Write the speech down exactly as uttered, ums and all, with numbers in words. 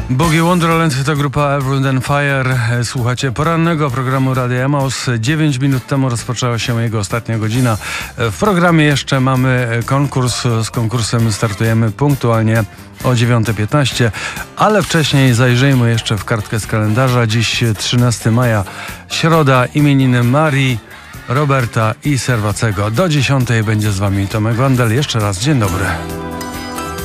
Boogie Wonderland to grupa Earth and Fire. Słuchacie porannego programu Radia Emaus. dziewięć minut temu rozpoczęła się jego ostatnia godzina. W programie jeszcze mamy konkurs. Z konkursem startujemy punktualnie o dziewiąta piętnaście, ale wcześniej zajrzyjmy jeszcze w kartkę z kalendarza. Dziś trzynastego maja, środa, imieniny Marii, Roberta i Serwacego. Do dziesiątej będzie z wami Tomek Wandel. Jeszcze raz dzień dobry.